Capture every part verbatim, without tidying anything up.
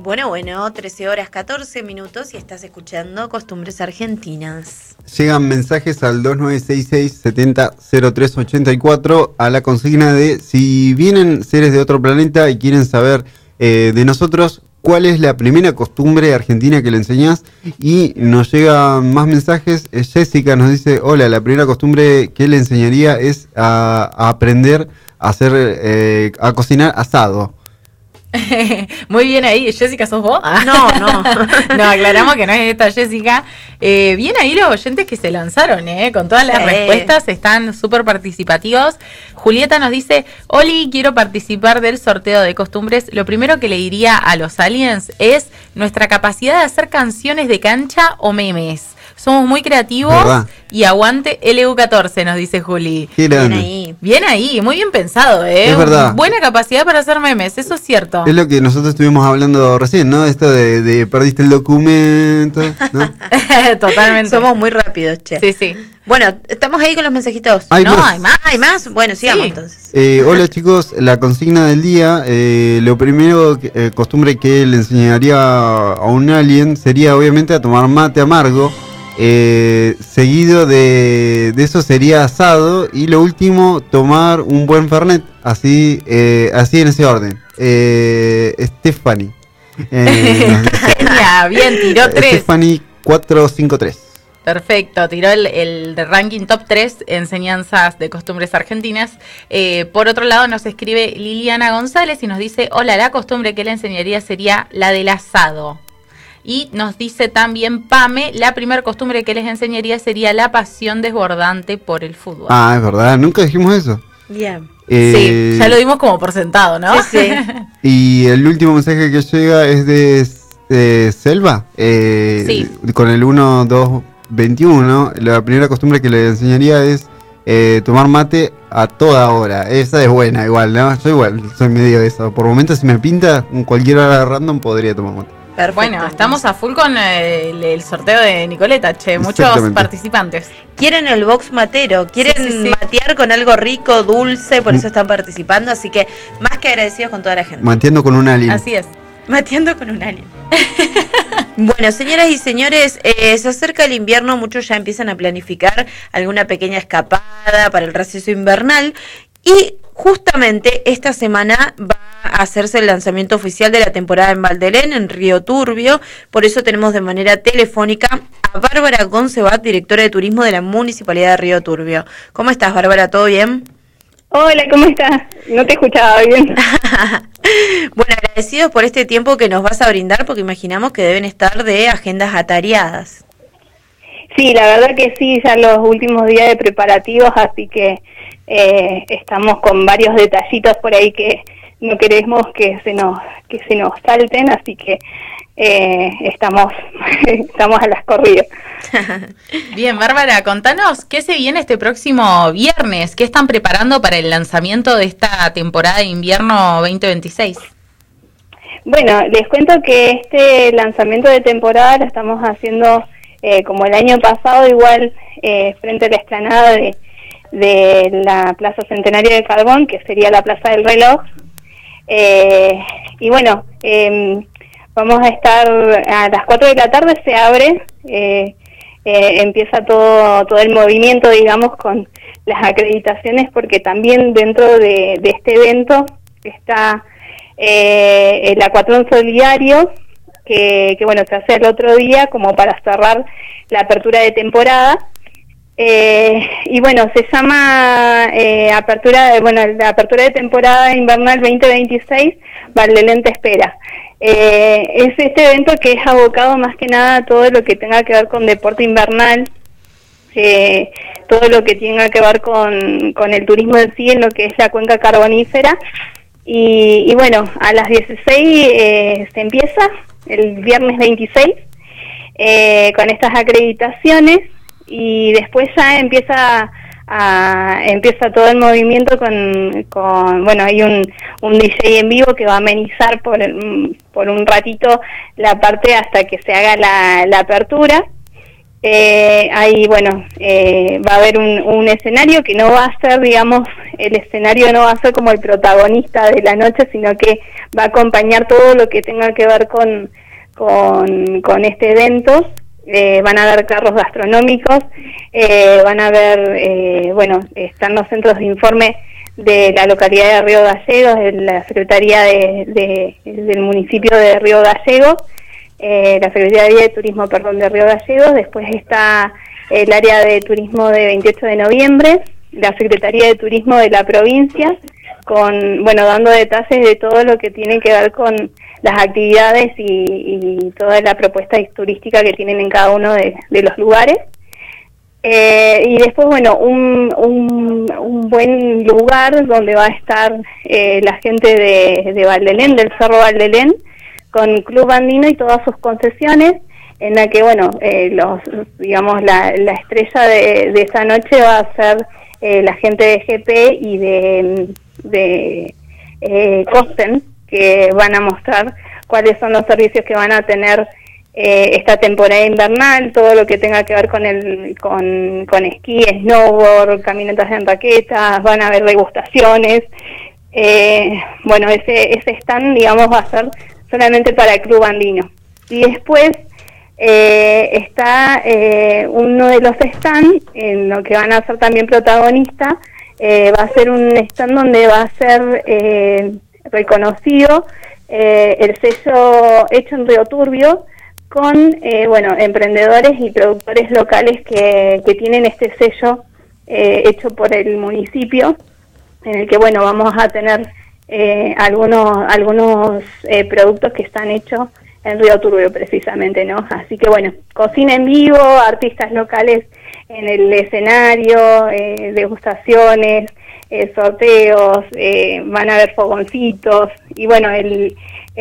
Bueno, bueno, trece horas catorce minutos y estás escuchando Costumbres Argentinas. Llegan mensajes al dos nueve seis seis, siete cero cero tres ocho cuatro a la consigna de si vienen seres de otro planeta y quieren saber eh, de nosotros cuál es la primera costumbre argentina que le enseñás. Y nos llegan más mensajes. eh, Jessica nos dice, hola, la primera costumbre que le enseñaría es a, a aprender a hacer, eh, a cocinar asado. Muy bien ahí, Jessica, ¿sos vos? No, no. No, aclaramos que no es esta Jessica. Eh, bien ahí los oyentes que se lanzaron, ¿eh? Con todas las Sí. respuestas, están súper participativos. Julieta nos dice, Oli, quiero participar del sorteo de costumbres. Lo primero que le diría a los aliens es nuestra capacidad de hacer canciones de cancha o memes. Somos muy creativos. ¿Verdad? Y aguante L U catorce, nos dice Juli. Qué Bien grande. ahí. Bien ahí, muy bien pensado, ¿eh? Es verdad. Buena capacidad para hacer memes, eso es cierto. Es lo que nosotros estuvimos hablando recién, ¿no? Esto de, de perdiste el documento, ¿no? Totalmente. Somos muy rápidos, che. Sí, sí. Bueno, estamos ahí con los mensajitos. Hay no, más. hay más. ¿Hay más? Bueno, sigamos Sí. entonces. Eh, hola chicos, la consigna del día, eh, lo primero, que- eh, costumbre que le enseñaría a un alien sería obviamente a tomar mate amargo, eh, seguido de, de eso sería asado y lo último, tomar un buen fernet, así, eh, así en ese orden. Eh, Stephanie. Eh, nos dice- Genia, bien, tiró tres. Stephanie cuatrocientos cincuenta y tres. Perfecto, tiró el, el de ranking top tres, enseñanzas de costumbres argentinas. Eh, por otro lado nos escribe Liliana González y nos dice, hola, la costumbre que le enseñaría sería la del asado. Y nos dice también Pame, la primera costumbre que les enseñaría sería la pasión desbordante por el fútbol. Ah, es verdad, nunca dijimos eso. Bien. Eh, Sí, ya lo dimos como por sentado, ¿no? Sí, sí. Y el último mensaje que llega es de, de Selva, eh, Sí. con el uno dos veintiuno. La primera costumbre que le enseñaría es eh, tomar mate a toda hora. Esa es buena, igual, ¿no? Yo igual soy medio de eso. Por momentos, si me pinta, en cualquier hora random podría tomar mate. Perfecto. Bueno, estamos a full con eh, el, el sorteo de Nicoleta, che, muchos Exactamente. participantes. Quieren el box matero, quieren Sí, sí, sí. matear con algo rico, dulce, por eso están participando, así que más que agradecidos con toda la gente. Mantiendo con un alien. Así es. Mateando con un alien. Bueno, señoras y señores, eh, se acerca el invierno, muchos ya empiezan a planificar alguna pequeña escapada para el receso invernal y justamente esta semana va a hacerse el lanzamiento oficial de la temporada en Valdelén, en Río Turbio. Por eso tenemos de manera telefónica a Bárbara Goncebat, directora de turismo de la Municipalidad de Río Turbio. ¿Cómo estás, Bárbara? ¿Todo bien? Hola, ¿cómo estás? No te escuchaba bien. Bueno, agradecidos por este tiempo que nos vas a brindar, porque imaginamos que deben estar de agendas atareadas. Sí, la verdad que sí, ya los últimos días de preparativos, así que eh, estamos con varios detallitos por ahí que no queremos que se nos que se nos salten, así que eh, estamos estamos a las corridas. Bien, Bárbara, contanos qué se viene este próximo viernes, qué están preparando para el lanzamiento de esta temporada de invierno veinte veintiséis. Bueno, les cuento que este lanzamiento de temporada lo estamos haciendo eh, como el año pasado, igual eh, frente a la explanada de, de la Plaza Centenario de Carbón, que sería la Plaza del Reloj. Eh, y bueno, eh, vamos a estar a las cuatro de la tarde, se abre, eh, eh, empieza todo todo el movimiento, digamos, con las acreditaciones, porque también dentro de, de este evento está eh, el Acuatlón Solidario, que, que bueno, se hace el otro día como para cerrar la apertura de temporada. Eh, y bueno, se llama eh, apertura de, bueno, la apertura de temporada invernal veinte veintiséis, Valdelén te espera. Eh, es este evento que es abocado más que nada a todo lo que tenga que ver con deporte invernal, eh, todo lo que tenga que ver con, con el turismo en sí, en lo que es la cuenca carbonífera. Y, y bueno, a las dieciséis eh, se empieza, el viernes veintiséis, eh, con estas acreditaciones. Y después ya empieza a, empieza todo el movimiento con, con bueno, hay un, un D J en vivo que va a amenizar por, por un ratito la parte hasta que se haga la, la apertura. Eh, ahí, bueno, eh, va a haber un, un escenario que no va a ser, digamos, el escenario no va a ser como el protagonista de la noche, sino que va a acompañar todo lo que tenga que ver con, con, con este evento. Eh, van a haber carros gastronómicos, eh, van a haber, eh, bueno, están los centros de informe de la localidad de Río Gallegos, de la Secretaría de, de, del municipio de Río Gallegos, eh, la Secretaría de Turismo, perdón, de Río Gallegos. Después está el área de turismo de veintiocho de noviembre, la Secretaría de Turismo de la provincia, con, bueno, dando detalles de todo lo que tiene que ver con las actividades y, y toda la propuesta turística que tienen en cada uno de, de los lugares. Eh, y después, bueno, un, un, un buen lugar donde va a estar eh, la gente de, de Valdelén, del Cerro Valdelén, con Club Andino y todas sus concesiones, en la que, bueno, eh, los, digamos, la, la estrella de, de esa noche va a ser eh, la gente de G P y de, de eh, Costen, que van a mostrar cuáles son los servicios que van a tener eh, esta temporada invernal, todo lo que tenga que ver con el con, con esquí, snowboard, caminatas en raquetas, van a haber degustaciones. Eh, bueno, ese, ese stand, digamos, va a ser solamente para el Club Andino. Y después eh, está eh, uno de los stands, en lo que van a ser también protagonistas, eh, va a ser un stand donde va a ser eh, reconocido eh, el sello hecho en Río Turbio, con eh, bueno, emprendedores y productores locales que, que tienen este sello eh, hecho por el municipio, en el que, bueno, vamos a tener eh, algunos algunos eh, productos que están hechos en Río Turbio precisamente, ¿no? Así que, bueno, cocina en vivo, artistas locales en el escenario, eh, degustaciones, eh, sorteos, eh, van a haber fogoncitos, y bueno, el,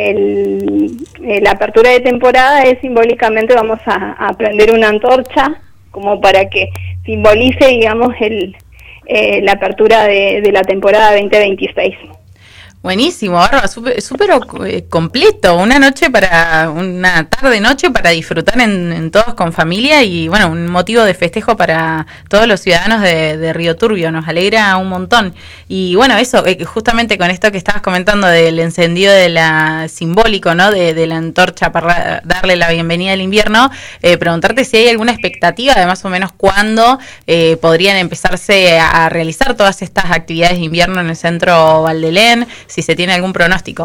el, eh, la apertura de temporada es simbólicamente, vamos a, a prender una antorcha como para que simbolice, digamos, el eh, la apertura de, de la temporada veinte veintiséis. Buenísimo, Bárbara, súper súper eh, completo, una noche para, una tarde-noche para disfrutar en, en todos con familia y, bueno, un motivo de festejo para todos los ciudadanos de, de Río Turbio, nos alegra un montón. Y bueno, eso, eh, justamente con esto que estabas comentando del encendido de la simbólico, ¿no?, de, de la antorcha para darle la bienvenida al invierno, eh, preguntarte si hay alguna expectativa de más o menos cuándo eh, podrían empezarse a, a realizar todas estas actividades de invierno en el centro Valdelén, si se tiene algún pronóstico.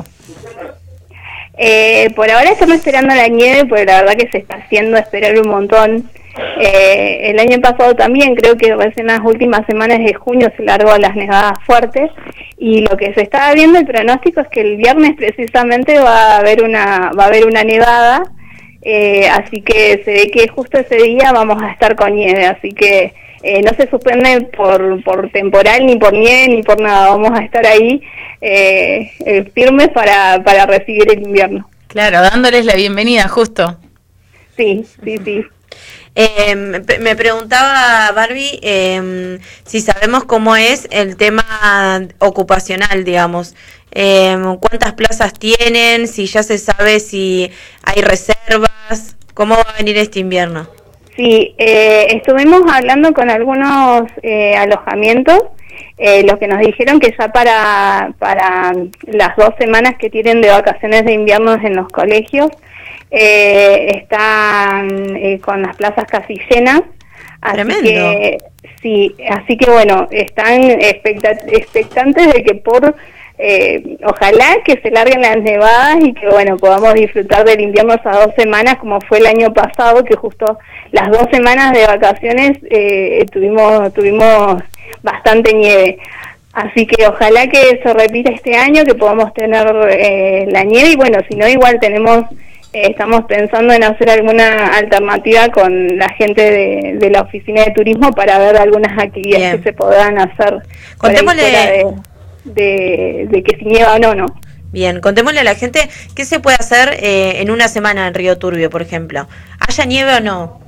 Eh, por ahora estamos esperando la nieve, porque la verdad que se está haciendo esperar un montón. Eh, el año pasado también, creo que recién en las últimas semanas de junio se largó las nevadas fuertes, y lo que se estaba viendo, el pronóstico es que el viernes precisamente va a haber una va a haber una nevada, eh, así que se ve que justo ese día vamos a estar con nieve, así que Eh, no se suspende por, por temporal, ni por nieve, ni por nada. Vamos a estar ahí eh, eh, firmes para, para recibir el invierno. Claro, dándoles la bienvenida, justo. Sí, sí, sí. Eh, me preguntaba Barbie eh, si sabemos cómo es el tema ocupacional, digamos. Eh, ¿Cuántas plazas tienen? Si ya se sabe si hay reservas. ¿Cómo va a venir este invierno? Sí, eh, estuvimos hablando con algunos eh, alojamientos, eh, los que nos dijeron que ya para, para las dos semanas que tienen de vacaciones de invierno en los colegios, eh, están eh, con las plazas casi llenas. Así Tremendo. Que, sí, así que bueno, están expecta- expectantes de que por... Eh, ojalá que se larguen las nevadas y que, bueno, podamos disfrutar del invierno esas dos semanas, como fue el año pasado, que justo las dos semanas de vacaciones eh, tuvimos tuvimos bastante nieve. Así que ojalá que se repita este año, que podamos tener eh, la nieve, y bueno, si no, igual tenemos eh, estamos pensando en hacer alguna alternativa con la gente de, de la oficina de turismo para ver algunas actividades Bien. que se podrán hacer. Contémosle de, de, de que si nieva o no, ¿no? Bien, contémosle a la gente qué se puede hacer eh, en una semana en Río Turbio, por ejemplo. ¿Haya nieve o no?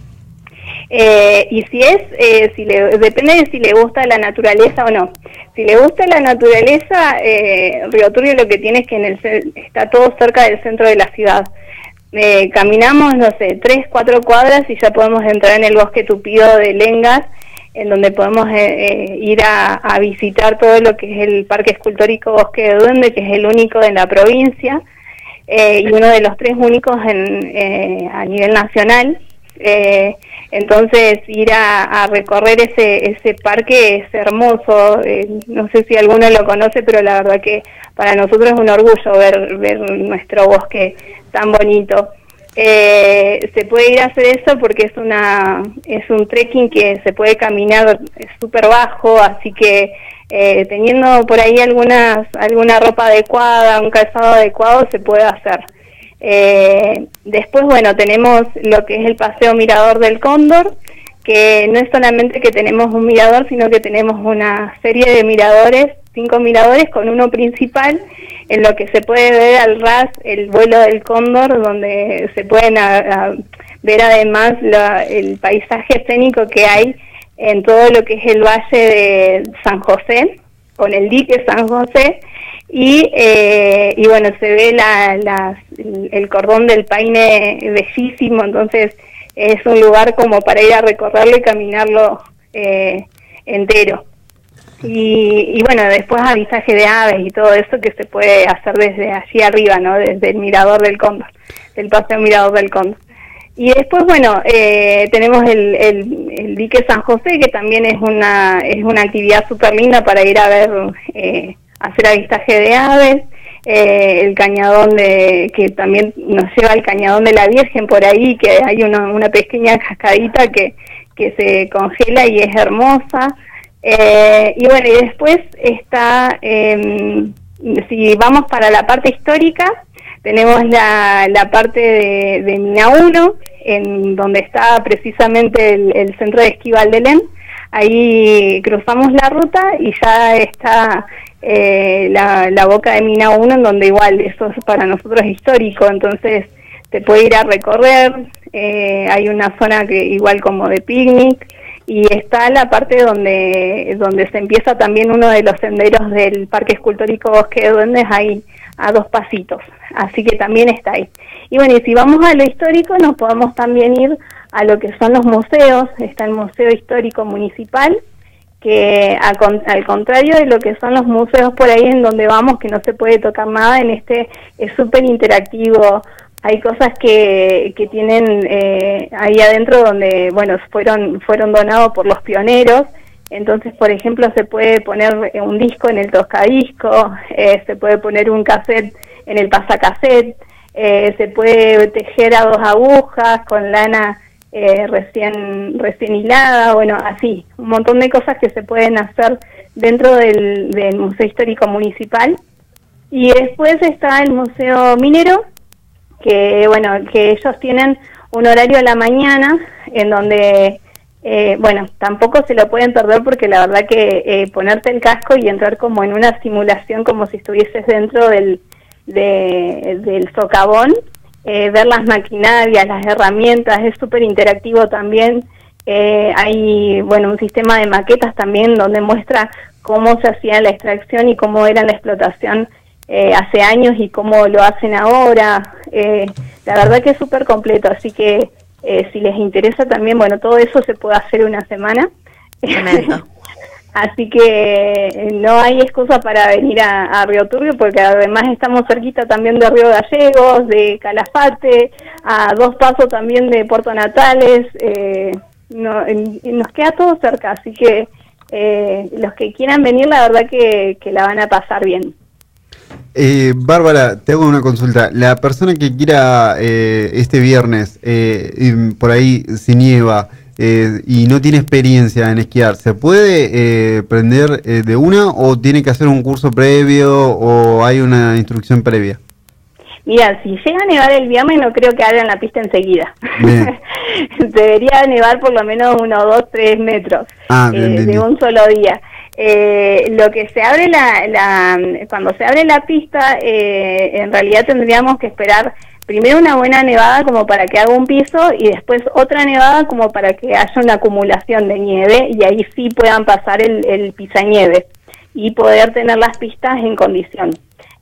Eh, y si es, eh, si le, depende de si le gusta la naturaleza o no. Si le gusta la naturaleza, eh, Río Turbio lo que tiene es que en el, está todo cerca del centro de la ciudad. eh, caminamos, no sé, tres, cuatro cuadras y ya podemos entrar en el bosque tupido de Lengas, en donde podemos eh, eh, ir a, a visitar todo lo que es el Parque Escultórico Bosque de Duende, que es el único en la provincia, eh, y uno de los tres únicos en, eh, a nivel nacional. Eh, entonces ir a, a recorrer ese ese parque es hermoso. Eh, no sé si alguno lo conoce, pero la verdad que para nosotros es un orgullo ver ver nuestro bosque tan bonito. Eh, se puede ir a hacer eso porque es una es un trekking que se puede caminar súper bajo, así que eh, teniendo por ahí algunas alguna ropa adecuada, un calzado adecuado, se puede hacer. Eh, después, bueno, tenemos lo que es el Paseo Mirador del Cóndor, que no es solamente que tenemos un mirador, sino que tenemos una serie de miradores, cinco miradores con uno principal, en lo que se puede ver al ras el vuelo del cóndor, donde se pueden a, a ver además la, el paisaje escénico que hay en todo lo que es el Valle de San José, con el dique San José, y eh, y bueno, se ve la, la, el cordón del Paine bellísimo. Entonces es un lugar como para ir a recorrerlo y caminarlo eh, entero. Y, y bueno, después avistaje de aves y todo eso que se puede hacer desde allí arriba, ¿no? Desde el Mirador del Cóndor, del Paseo Mirador del Cóndor. Y después, bueno, eh, tenemos el, el, el dique San José, que también es una es una actividad súper linda para ir a ver, eh, hacer avistaje de aves. Eh, el cañadón de que también nos lleva al cañadón de la Virgen por ahí, que hay una, una pequeña cascadita que, que se congela y es hermosa. Eh, y bueno, y después está, eh, si vamos para la parte histórica, tenemos la, la parte de, de Mina uno, en donde está precisamente el, el centro de esquí Valdelén. Ahí cruzamos la ruta y ya está eh, la, la boca de Mina uno, en donde igual eso es para nosotros histórico, entonces te puede ir a recorrer. Eh, hay una zona que igual como de picnic, y está la parte donde donde se empieza también uno de los senderos del Parque Escultórico Bosque de Duendes, ahí a dos pasitos, así que también está ahí. Y bueno, y si vamos a lo histórico, nos podemos también ir a lo que son los museos. Está el Museo Histórico Municipal, que a, al contrario de lo que son los museos por ahí en donde vamos, que no se puede tocar nada, en este es súper interactivo. Hay cosas que, que tienen eh, ahí adentro donde, bueno, fueron fueron donados por los pioneros. Entonces, por ejemplo, se puede poner un disco en el tocadisco, eh, se puede poner un cassette en el pasacassette, eh, se puede tejer a dos agujas con lana eh, recién recién hilada, bueno, así, un montón de cosas que se pueden hacer dentro del, del Museo Histórico Municipal. Y después está el Museo Minero, que bueno, que ellos tienen un horario a la mañana en donde, eh, bueno, tampoco se lo pueden perder, porque la verdad que eh, ponerte el casco y entrar como en una simulación como si estuvieses dentro del, de, del socavón, eh, ver las maquinarias, las herramientas, es súper interactivo también. Eh, hay, bueno, un sistema de maquetas también donde muestra cómo se hacía la extracción y cómo era la explotación Eh, hace años y cómo lo hacen ahora. Eh, la verdad que es súper completo, así que eh, si les interesa también, bueno, todo eso se puede hacer una semana. Así que eh, no hay excusa para venir a, a Río Turbio, porque además estamos cerquita también de Río Gallegos, de Calafate, a dos pasos también de Puerto Natales. Eh, no, en, nos queda todo cerca, así que eh, los que quieran venir, la verdad que, que la van a pasar bien. Eh, Bárbara, te hago una consulta. La persona que quiera eh, este viernes, eh, y por ahí se nieva eh, y no tiene experiencia en esquiar, ¿se puede eh, prender eh, de una, o tiene que hacer un curso previo, o hay una instrucción previa? Mira, si llega a nevar el viernes, no creo que abran la pista enseguida. Debería nevar por lo menos unos dos, tres metros ah, eh, bien, bien, de un solo día. Eh, lo que se abre la, la cuando se abre la pista, eh, en realidad tendríamos que esperar primero una buena nevada como para que haga un piso, y después otra nevada como para que haya una acumulación de nieve, y ahí sí puedan pasar el, el pisanieve y poder tener las pistas en condición.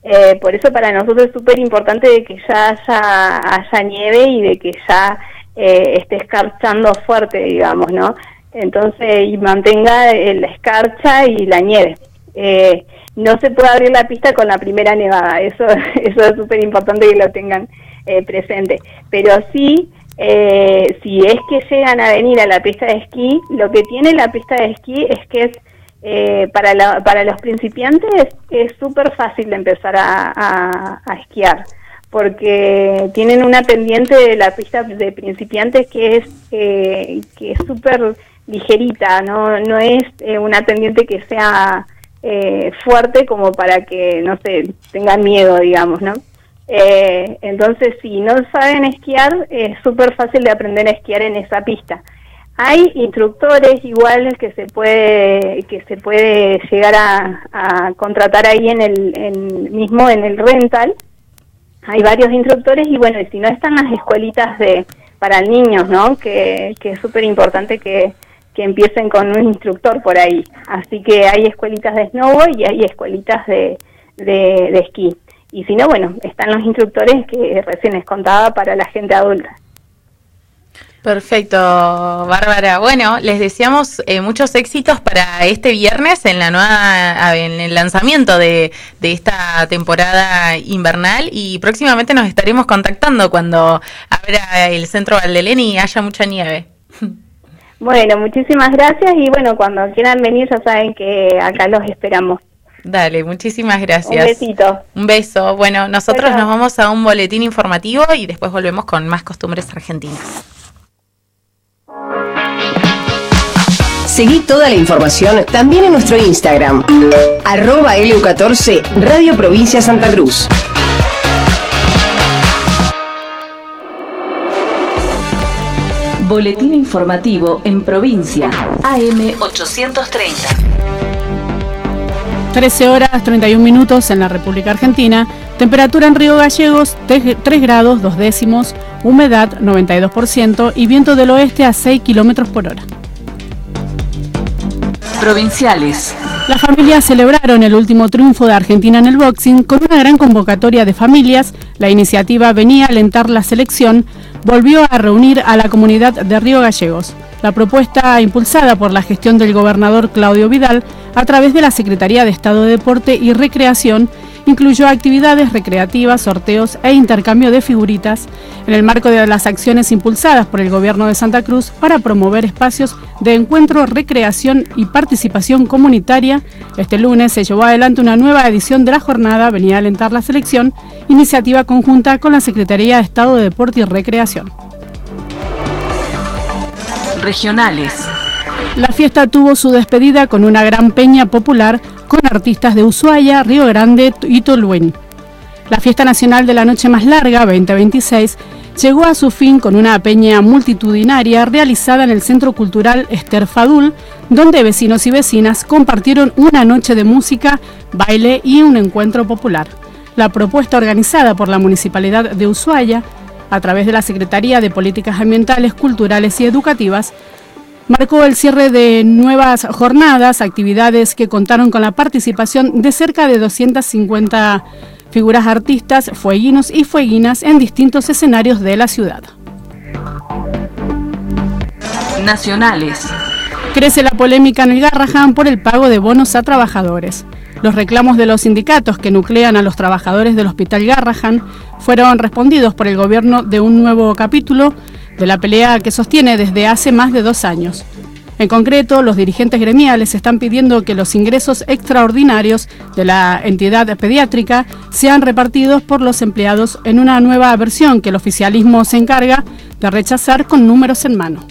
Eh, por eso para nosotros es súper importante de que ya haya, haya nieve y de que ya eh, esté escarchando fuerte, digamos, ¿no? Entonces, y mantenga el- la escarcha y la nieve. Eh, no se puede abrir la pista con la primera nevada, eso, eso es súper importante que lo tengan eh, presente. Pero sí, eh, si es que llegan a venir a la pista de esquí, lo que tiene la pista de esquí es que es eh, para, la, para los principiantes es súper fácil de empezar a, a, a esquiar, porque tienen una pendiente de la pista de principiantes que es eh, que es súper ligerita, no no es eh, una pendiente que sea eh, fuerte como para que, no sé, tengan miedo, digamos, ¿no? Eh, entonces, si no saben esquiar, es súper fácil de aprender a esquiar en esa pista. Hay instructores igual que se puede que se puede llegar a, a contratar ahí en el en, mismo en el rental. Hay varios instructores y bueno, y si no están las escuelitas de para niños, ¿no? Que, que es súper importante que, que empiecen con un instructor por ahí. Así que hay escuelitas de snowboard y hay escuelitas de, de, de esquí. Y si no, bueno, están los instructores que recién les contaba para la gente adulta. Perfecto, Bárbara. Bueno, les deseamos eh, muchos éxitos para este viernes en la nueva, en el lanzamiento de, de esta temporada invernal, y próximamente nos estaremos contactando cuando abra el centro Valdelén y haya mucha nieve. Bueno, muchísimas gracias y bueno, cuando quieran venir ya saben que acá los esperamos. Dale, muchísimas gracias. Un besito. Un beso. Bueno, nosotros Chao. nos vamos a un boletín informativo y después volvemos con más costumbres argentinas. Seguí toda la información también en nuestro Instagram, arroba L U catorce, Radio Provincia Santa Cruz. Boletín informativo en provincia, A M ochocientos treinta. trece horas treinta y un minutos en la República Argentina, temperatura en Río Gallegos tres grados dos décimos, humedad noventa y dos por ciento y viento del oeste a seis kilómetros por hora. Provinciales. Las familias celebraron el último triunfo de Argentina en el boxing con una gran convocatoria de familias. La iniciativa venía a alentar la selección, volvió a reunir a la comunidad de Río Gallegos. La propuesta, impulsada por la gestión del gobernador Claudio Vidal a través de la Secretaría de Estado de Deporte y Recreación, incluyó actividades recreativas, sorteos e intercambio de figuritas en el marco de las acciones impulsadas por el gobierno de Santa Cruz para promover espacios de encuentro, recreación y participación comunitaria. Este lunes se llevó adelante una nueva edición de la jornada Venía a alentar la selección, iniciativa conjunta con la Secretaría de Estado de Deporte y Recreación. Regionales. La fiesta tuvo su despedida con una gran peña popular con artistas de Ushuaia, Río Grande y Tolhuén. La fiesta nacional de la noche más larga, veinte veintiséis, llegó a su fin con una peña multitudinaria realizada en el Centro Cultural Ester Fadul, donde vecinos y vecinas compartieron una noche de música, baile y un encuentro popular. La propuesta, organizada por la Municipalidad de Ushuaia, a través de la Secretaría de Políticas Ambientales, Culturales y Educativas, marcó el cierre de nuevas jornadas, actividades que contaron con la participación de cerca de doscientas cincuenta figuras artistas, fueguinos y fueguinas en distintos escenarios de la ciudad. Nacionales. Crece la polémica en el Garrahan por el pago de bonos a trabajadores. Los reclamos de los sindicatos que nuclean a los trabajadores del Hospital Garrahan fueron respondidos por el gobierno de un nuevo capítulo de la pelea que sostiene desde hace más de dos años. En concreto, los dirigentes gremiales están pidiendo que los ingresos extraordinarios de la entidad pediátrica sean repartidos por los empleados en una nueva versión que el oficialismo se encarga de rechazar con números en mano.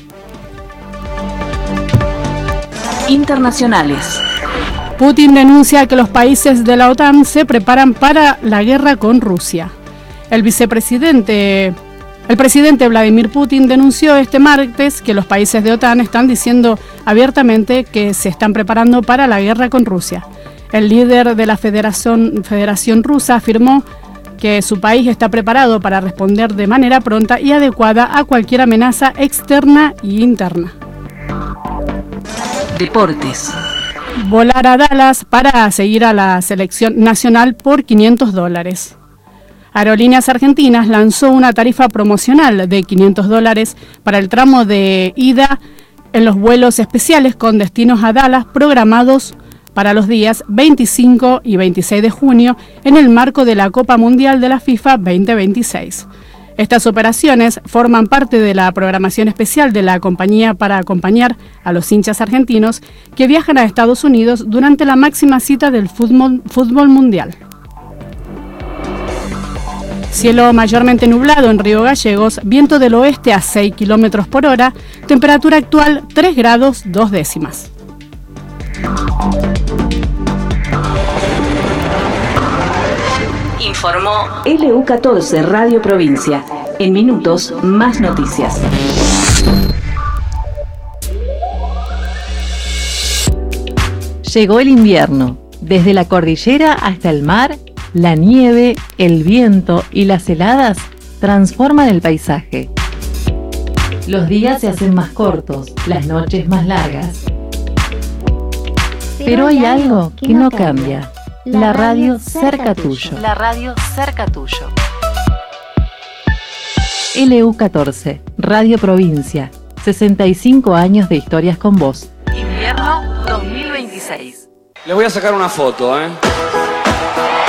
Internacionales. Putin denuncia que los países de la OTAN se preparan para la guerra con Rusia. El vicepresidente, el presidente Vladimir Putin denunció este martes que los países de OTAN están diciendo abiertamente que se están preparando para la guerra con Rusia. El líder de la Federación, Federación Rusa afirmó que su país está preparado para responder de manera pronta y adecuada a cualquier amenaza externa e interna. Deportes. volar a Dallas para seguir a la selección nacional por quinientos dólares. Aerolíneas Argentinas lanzó una tarifa promocional de quinientos dólares para el tramo de ida en los vuelos especiales con destinos a Dallas programados para los días veinticinco y veintiséis de junio en el marco de la Copa Mundial de la FIFA veinte veintiséis. Estas operaciones forman parte de la programación especial de la compañía para acompañar a los hinchas argentinos que viajan a Estados Unidos durante la máxima cita del fútbol, fútbol mundial. Cielo mayormente nublado en Río Gallegos, viento del oeste a seis kilómetros por hora, temperatura actual tres grados dos décimas. Informó L U catorce Radio Provincia. En minutos, más noticias. Llegó el invierno. Desde la cordillera hasta el mar, la nieve, el viento y las heladas transforman el paisaje. Los días se hacen más cortos, las noches más largas. Pero hay algo que no cambia. La radio cerca tuyo. La radio cerca tuyo. L U catorce, Radio Provincia. sesenta y cinco años de historias con vos. Invierno dos mil veintiséis. Les voy a sacar una foto, ¿eh?